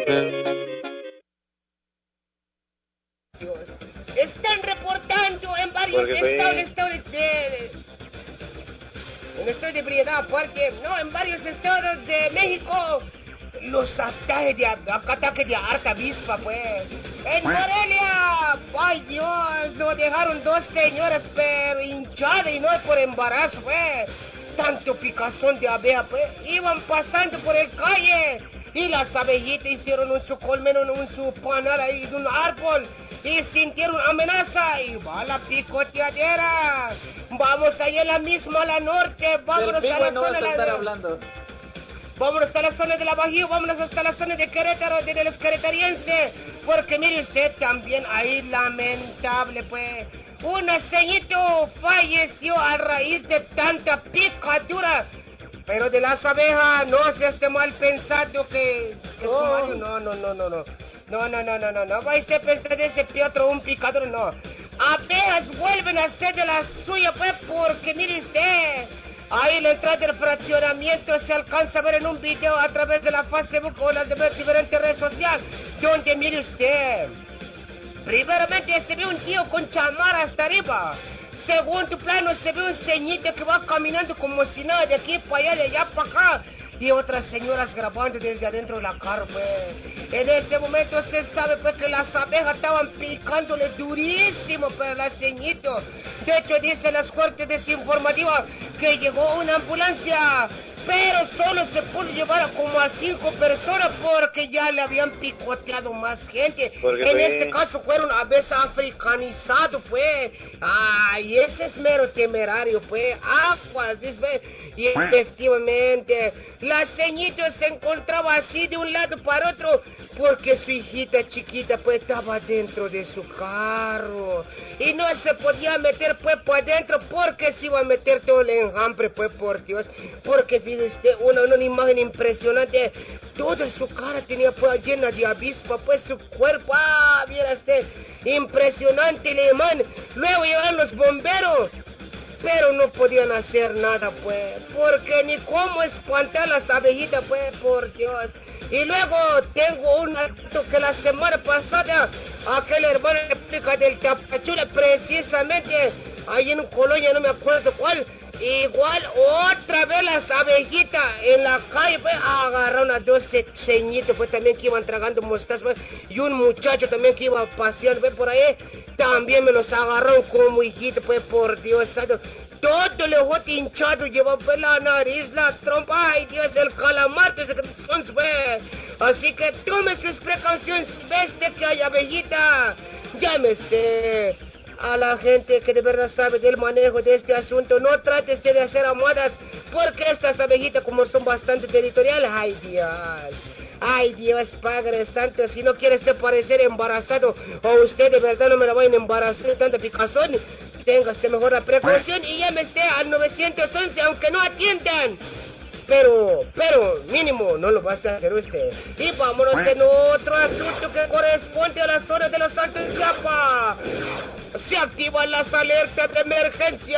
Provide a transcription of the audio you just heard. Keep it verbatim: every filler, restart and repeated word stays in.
Dios. Están reportando en varios Porque fue- estados, estados de, de- en estado de ebriedad, porque no, en varios estados de México los ataques de ataques de harta avispa, pues. En Morelia, ay Dios, lo dejaron dos señoras, pero hinchadas y no es por embarazo, pues. Tanto picazón de abeja, pues. Iban pasando por el calle y las abejitas hicieron un su colmeno, un su panal ahí de un árbol y sintieron amenaza y va la picoteadera. Vamos ahí en la misma, a la norte, vámonos Del a la pingüe no vas zona a de estar la... hablando. Vámonos a la zona de la Bajío, vámonos hasta la zona de Querétaro, de los queretarienses, porque mire usted también ahí lamentable, pues, un ceñito falleció a raíz de tanta picadura, pero de las abejas no se esté mal pensando que, que Oh. sumario, no, no, no, no, no, no, no, no, no, no, no, va usted a pensar de ese Piotro, un picador, no, abejas vuelven a ser de la suya, pues, porque mire usted, ahí en la entrada del fraccionamiento se alcanza a ver en un video a través de la Facebook o las de diferentes redes sociales, donde mire usted, primeramente se ve un tío con chamarra hasta arriba, segundo plano se ve un ceñito que va caminando como si nada, de aquí para allá, de allá para acá, y otras señoras grabando desde adentro de la carro, pues. En ese momento se sabe, pues, que las abejas estaban picándole durísimo, pues, la ceñito. De hecho, dicen las fuentes desinformativas que llegó una ambulancia, pero solo se pudo llevar a como a cinco personas porque ya le habían picoteado más gente. Porque En fue- este caso fueron abejas africanizados, pues. Ay, ese es mero temerario, pues. Aguas, dice, y efectivamente, la ceñito se encontraba así de un lado para otro porque su hijita chiquita pues estaba dentro de su carro y no se podía meter pues para adentro porque se iba a meter todo el enjambre, pues, por Dios, porque fíjese usted, una, una imagen impresionante, toda su cara tenía pues llena de avispa, pues su cuerpo, ah, viera usted, impresionante el imán. Luego llegaron los bomberos, pero no podían hacer nada, pues, porque ni cómo espantar las abejitas, pues, por Dios. Y luego tengo un acto que la semana pasada, aquel hermano réplica del Tapachula, precisamente, ahí en Colonia, no me acuerdo cuál, igual otra vez las abejitas en la calle, pues, agarraron a dos ce- ceñitos, pues, también que iban tragando mostaza, pues, y un muchacho también que iba paseando, pues, por ahí, también me los agarraron como hijito, pues, por Dios santo. Todo el ojo hinchado, lleva pues la nariz, la trompa, ay Dios, el calamar, pues, pues. Así que tome sus precauciones, si ves de que hay abejita, llámese a la gente que de verdad sabe del manejo de este asunto. No trate usted de hacer almohadas, porque estas abejitas, como son bastante territoriales, ay Dios. Ay Dios, Padre Santo, si no quiere usted parecer embarazado, o usted de verdad no me la vayan a embarazar de tanta picazón, tenga usted mejor la precaución y llame usted al nueve once, aunque no atiendan. Pero, pero, mínimo, no lo basta hacer usted. Y vámonos en otro asunto que corresponde a la zona de los Altos de Chiapas. Se activan las alertas de emergencia.